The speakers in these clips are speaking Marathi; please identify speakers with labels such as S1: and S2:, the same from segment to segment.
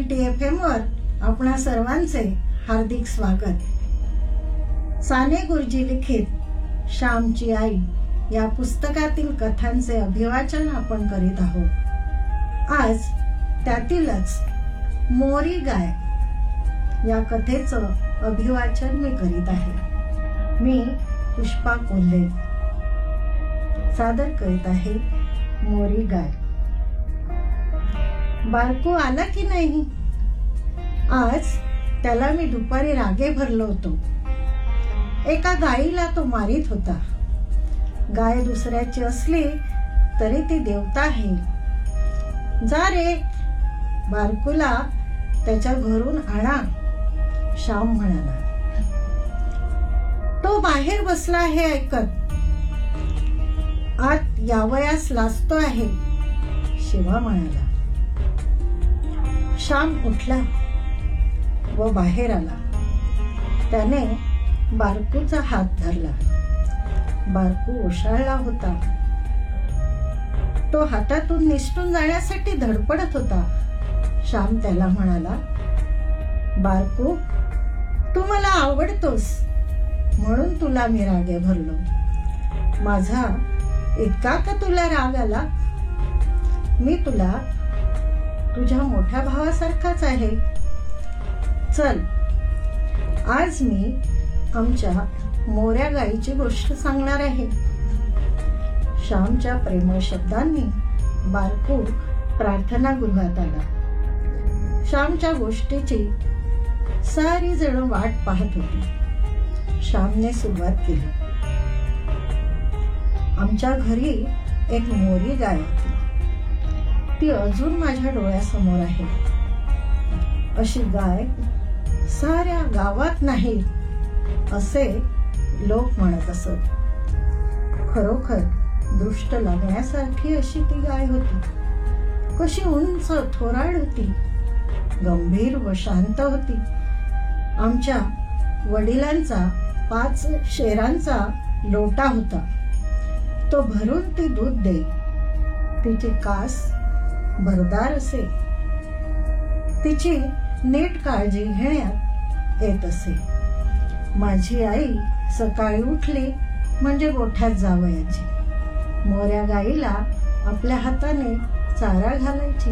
S1: FM वर आपणा सर्वांचे हार्दिक स्वागत. साने गुरुजी लिखित श्यामची आई या पुस्तकातील कथांचे अभिवाचन आपण करीत आहोत. आज त्यातीलच मोरी गाय या कथेचं अभिवाचन मी करीत आहे. मी पुष्पा कोल्हे सादर करीत आहे मोरी गाय. बारकू आला की नाही? आज त्याला मी दुपारी रागे भरलो होतो. एका गाईला तो मारित होता. गाय दुसऱ्याची असली तरी ती देवता आहे. जा रे, बारकूला त्याच्या घरून आणा, श्याम म्हणाला. तो बाहेर बसला हे ऐकत. आत यावयास लाजतो आहे, शिवा म्हणाला. श्याम उठला व बाहेर आला. त्याने बारकूचा हात धरला. बारकू ओशाळला होता. तो हातातून निसटून जाण्यासाठी धडपडत होता. श्याम त्याला म्हणाला, बारकू, तू मला आवडतोस म्हणून तुला मी रागे भरलो. माझा इतका का तुला राग आला? मी तुला तुझ्या मोठ्या भावासारखाच आहे. चल, आज मी आमच्या मोऱ्या गाईची गोष्ट सांगणार आहे. श्यामच्या प्रेमळ शब्दांनी बारकू प्रार्थना गृहात आला. श्यामच्या गोष्टीची सारी जण वाट पाहत होती. श्यामने सुरुवात केली. आमच्या घरी एक मोरी गाय होती. ती अजून माझ्या डोळ्यासमोर आहे. अशी गाय साऱ्या गावात नाही असे लोक म्हणत असत. खरोखर दृष्ट लागण्यासारखी अशी ती गाय होती. कशी उंच थोराड होती, गंभीर व शांत होती. आमच्या वडिलांचा 5 शेरांचा लोटा होता. तो भरून ती दूध दे. तिची कास भरदार असे. तिची नीट काळजी घेण्यात येत असे. माझी आई सकाळी उठली म्हणजे गोठ्यात जावयाची. मोऱ्या गाईला आपल्या हाताने चारा घालायची.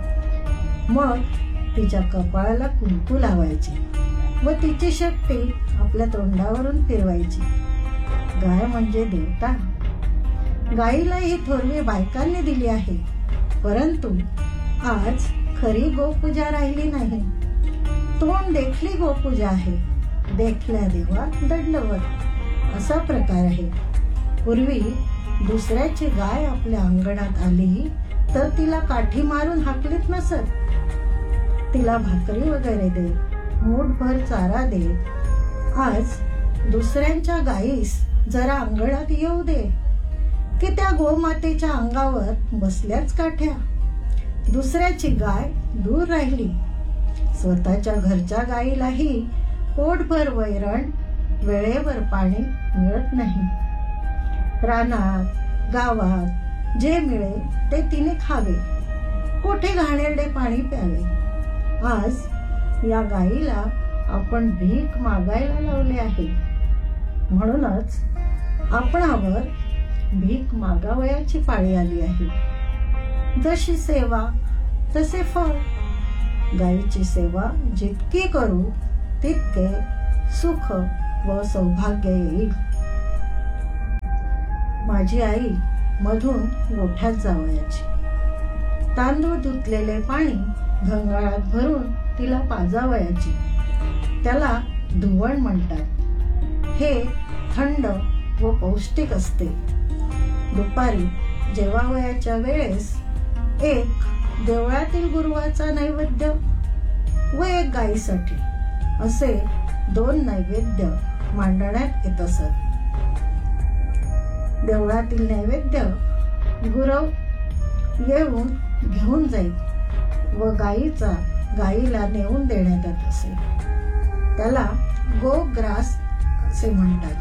S1: मग तिच्या कपाळाला कुंकू लावायची व तिची शक्ती आपल्या तोंडावरून फिरवायची. गाय म्हणजे देवता. गाईला ही थोरवी बायकांनी दिली आहे. परंतु आज खरी गोपूजा राहिली नाही. तोंड देखली गोपूजा आहे. देखल्या देवा दंडवत असा प्रकार आहे. पूर्वी दुसऱ्याची गाय आपल्या अंगणात आली तर तिला काठी मारून हाकलीत नसत. तिला भाकरी वगैरे दे, मूठभर चारा दे. आज दुसऱ्यांच्या गायीस जरा अंगणात येऊ दे की त्या गोमातेच्या अंगावर बसल्याच काठ्या. दुसऱ्याची गाय दूर राहिली. स्वतःच्या घरच्या गायीलाही पोटभर वैरण, वेळेवर पाणी मिळत नाही. रानात गावात जे मिळेल ते तिने खावे. कोठे घाणेरडे पाणी प्यावे. आज या गायीला आपण भीक मागायला लावले आहे. म्हणूनच आपणावर भीक मागावयाची पाळी आली आहे. जशी सेवा तसे फळ. गायीची सेवा जितकी करू तितके सुख व सौभाग्य येईल. माझी आई मधून गोठ्यात जावयाची. तांदूळ धुतलेले पाणी घंगाळात भरून तिला पाजावयाची. त्याला धुवण म्हणतात. हे थंड व पौष्टिक असते. दुपारी जेवावयाच्या वेळेस एक देवळातील गुरुवाचा नैवेद्य व एक गायीसाठी असे 2 नैवेद्य मांडण्यात येत असत. देवळातील नैवेद्य गुरव येऊन घेऊन जाईल व गायीला नेऊन देण्यात येत असे. त्याला गोग्रास असे म्हणतात.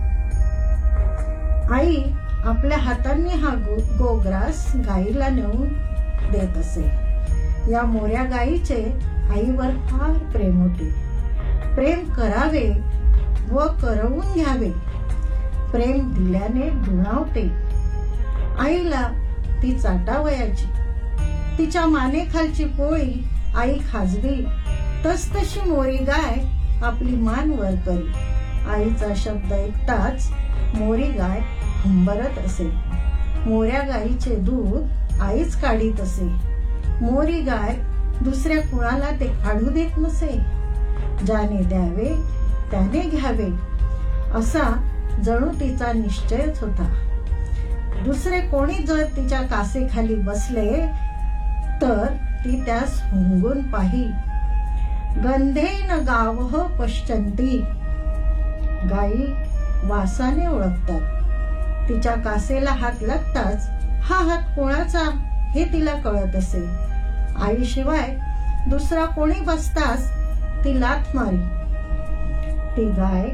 S1: आई आपल्या हातांनी हा गोग्रास गायीला नेऊन देत असे. या मोऱ्या गायीचे आईवर फार प्रेम होते. प्रेम करावे व करवून घ्यावे. प्रेम दिल्याने दुणावते. आईला ती चाटावयाची. तिच्या मानेखालची पोळी आई खाजवी तसतशी मोरी गाय आपली मान वर करी. आईचा शब्द ऐकताच मोरी गाय हंबरत असे. मोऱ्या गाईचे दूध आईच काढीत असे. मोरी गाय दुसऱ्या कुणाला ते काढू देत नसे. ज्याने द्यावे त्याने घ्यावे असा जणू तिचा निश्चयच होता. दुसरे कोणी जर तिच्या कासेखाली बसले तर ती त्यास हुंगून पाही. गंधेन गावः पश्चंती. गायी वासाने ओळखतात. तिच्या कासेला हात लागताच हा हात कोणाचा हे तिला कळत असे. आईशिवाय दुसरा कोणी बसताच ती लाथ मारी. ती गाय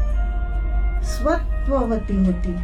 S1: स्वत्ववती होती,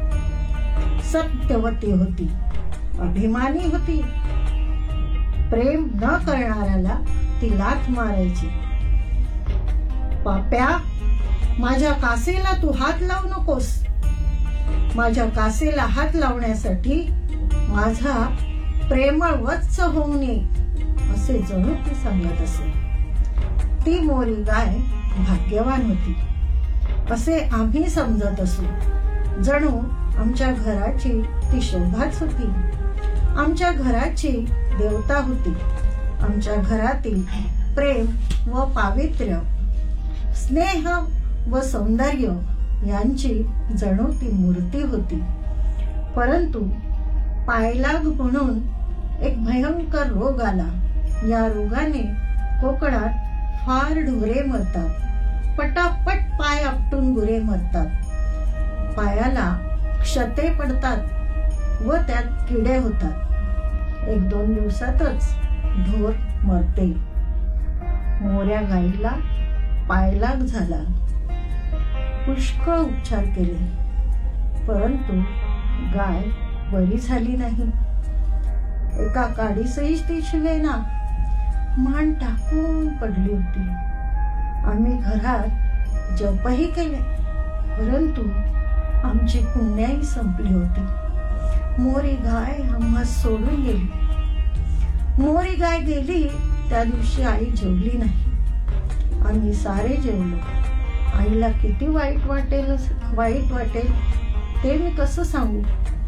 S1: सत्यवती होती, अभिमानी होती. प्रेम न करणाऱ्याला ती लाथ मारायची. पाप्या, माझ्या कासेला तू हात लावू नकोस. माझ्या कासेला हात लावण्यासाठी माझा प्रेमळ वत्स होऊन ये असे जणू ती सांगत असे. ती मोरी गाय भाग्यवान होती असे आम्ही समजत असू. जणू आमच्या घराची ती शोभाच होती. आमच्या घराची देवता होती. आमच्या घरातील प्रेम व पावित्र्य, स्नेह व सौंदर्य यांची जणू ती मूर्ती होती. परंतु पायलाग म्हणून एक भयंकर रोग आला. या रोगाने कोकणात फार ढोरे मरतात. पटापट पाय आपटून गुरे मरतात. पायाला क्षते पडतात व त्यात किडे होतात. 1-2 दिवसातच ढोर मरते. मोऱ्या गाईला पायलाग झाला. पुष्कळ उपचार केले परंतु गाय बरी झाली नाही. एका काडीसही ती शिवेना. मान टाकून पडली होती. आम्ही घरात जपही केले परंतु आमची पुण्याई संपली होती. मोरी गाय आम्हा सोडून गेली. मोरी गाय गेली त्या दिवशी आई जेवली नाही. आम्ही सारे जेवलो. आईला किती वाईट वाटेल ते मी कसं सांगू.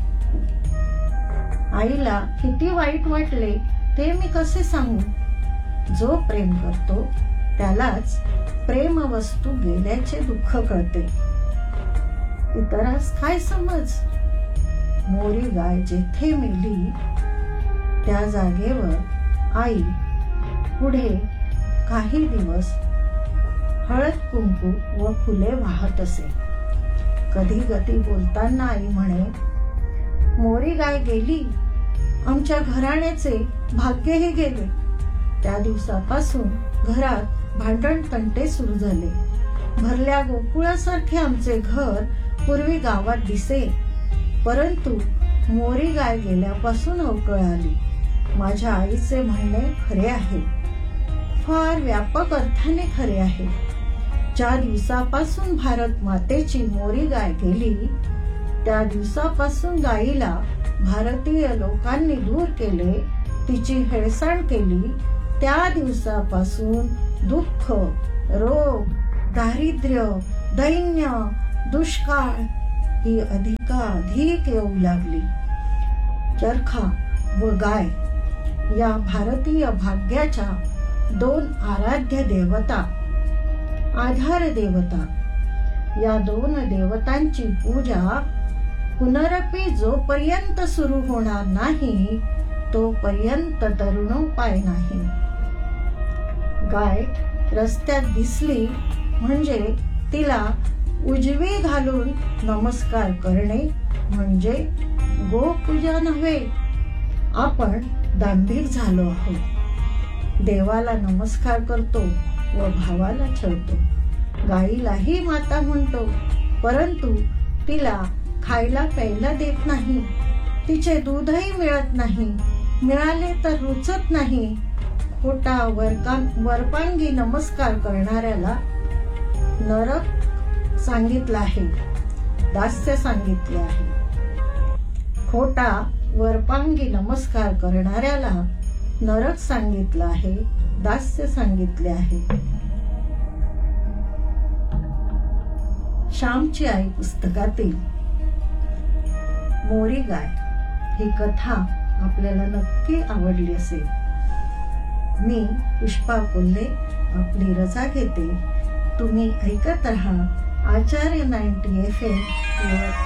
S1: आईला किती वाईट वाटले ते मी कसे सांगू. जो प्रेम करतो त्यालाच प्रेम वस्तू गेल्याचे दुःख कळते. इतरास काय समज. मोरी गाय जेथे मेली त्या जागेवर आई पुढे काही दिवस हळद कुंकू व फुले वाहत असे. कधी कधी बोलताना आई म्हणे, मोरी गाय गेली, आमच्या घराण्याचे भाग्यही गेले. त्या दिवसापासून घरात भांडण तंटे सुरू झाले. भरल्या गोकुळासारखे आमचे घर पूर्वी गावात दिसे परंतु मोरी गाय गेल्यापासून अवकळ आली. माझ्या आईचे म्हणणे खरे आहे. फार व्यापक अर्थाने खरे आहे. ज्या दिवसापासून भारत मातेची मोरी गाय गेली त्या दिवसापासून गायीला भारतीय लोकांनी दूर केले, तिची हेळसांड केली. त्या दिवसापासून दुःख, रोग, दारिद्र्य, दैन्य, दुष्काळ ही अधिकाधिक येऊ लागली. चरखा व गाय या भारतीय भाग्याच्या 2 आराध्य देवता, आधार देवता, या 2 देवतांची पूजा पुनरपि जोपर्यंत सुरू होणार नाही तोपर्यंत तरुणोपाय नाही. गाय रस्त्यात दिसली म्हणजे तिला उजवी घालून नमस्कार करणे म्हणजे गोपूजा नव्हे. आपण दांभिक झालो आहोत. देवाला नमस्कार करतो व भावाला छळतो. गाईलाही माता म्हणतो परंतु तिला खायला प्यायला देत नाही. तिचे दूधही मिळत नाही. मिळाले तर रुचत नाही. खोटा वरपांगी नमस्कार करणाऱ्याला नरक सांगितलं आहे, दास्य सांगितले आहे. खोटा वरपांगी नमस्कार करणाऱ्याला नरक सांगितलं आहे, दास्य सांगितले आहे. श्यामची आई पुस्तकातील मोरी गाय ही कथा आपल्याला नक्की आवडली असेल. मी पुष्पा कोल्हे आपली रजा घेते. तुम्ही ऐकत रहा आचार्य 90 FM.